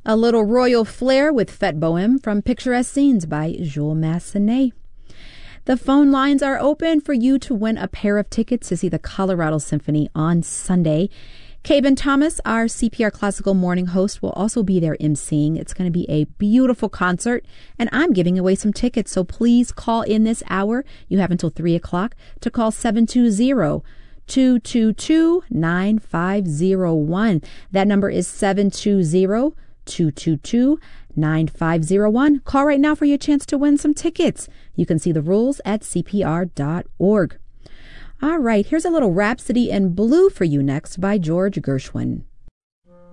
A little royal flair with Fête Bohème from Picturesque Scenes by Jules Massenet. The phone lines are open for you to win a pair of tickets to see the Colorado Symphony on Sunday. Caben Thomas, our CPR Classical morning host, will also be there emceeing. It's going to be a beautiful concert, and I'm giving away some tickets, so please call in this hour. You have until 3 o'clock to call 720-222-9501. That number is 720-222-9501. Call right now for your chance to win some tickets. You can see the rules at cpr.org. All right, here's a little Rhapsody in Blue for you next by George Gershwin.